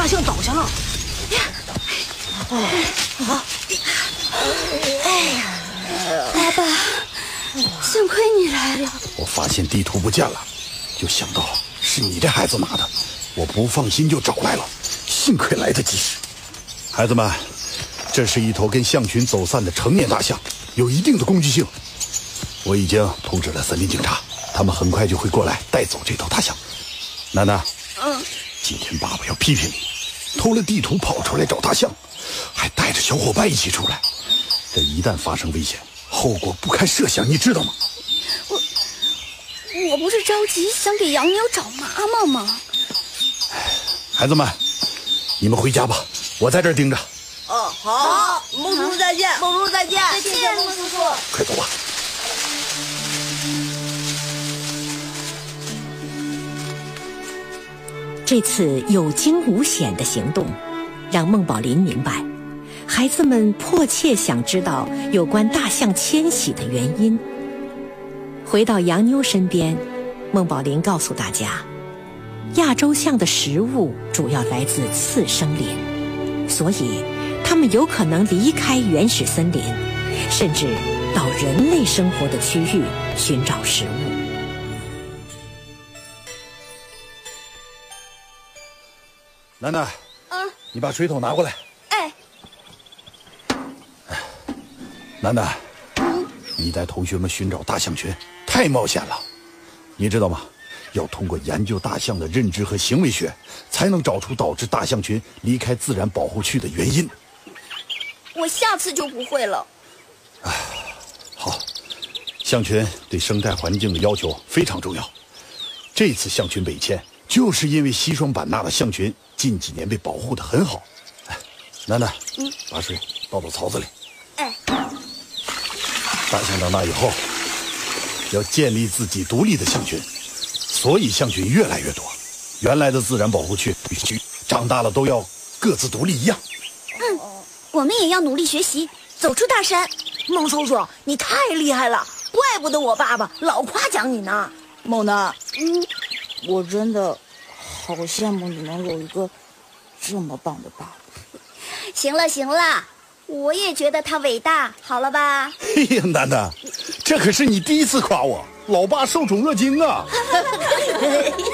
大象倒下了。 爸爸，幸亏你来了。 我发现地图不见了，就想到是你这孩子拿的，我不放心就找来了，幸亏来得及时。孩子们，这是一头跟象群走散的成年大象，有一定的攻击性。我已经通知了森林警察，他们很快就会过来带走这头大象。楠楠，今天爸爸要批评你，偷了地图跑出来找大象，还带着小伙伴一起出来，这一旦发生危险，后果不堪设想，你知道吗？ 我不是着急想给洋妞找妈妈吗？ 孩子们，你们回家吧，我在这儿盯着。 哦，好，孟叔叔再见，孟叔叔再见， 谢谢孟叔叔。 快走吧。 这次有惊无险的行动，让孟宝林明白，孩子们迫切想知道有关大象迁徙的原因。回到洋妞身边，孟宝林告诉大家，亚洲象的食物主要来自次生林，所以它们有可能离开原始森林，甚至到人类生活的区域寻找食物。 楠楠，你把水桶拿过来。 哎， 楠楠，你带同学们寻找大象群太冒险了，你知道吗？要通过研究大象的认知和行为学，才能找出导致大象群离开自然保护区的原因。 我下次就不会了。 好，象群对生态环境的要求非常重要。这次象群北迁，就是因为西双版纳的象群近几年被保护得很好。楠楠，把水倒到槽子里。 哎， 大象长大以后，要建立自己独立的象群，所以象群越来越多。原来的自然保护区长大了都要各自独立一样。 我们也要努力学习，走出大山。 孟叔叔，你太厉害了，怪不得我爸爸老夸奖你呢。 孟楠，我真的好羡慕你能有一个这么棒的爸爸。 行了行了，我也觉得他伟大，好了吧？ 哎呀，楠楠，这可是你第一次夸我，老爸受宠若惊啊！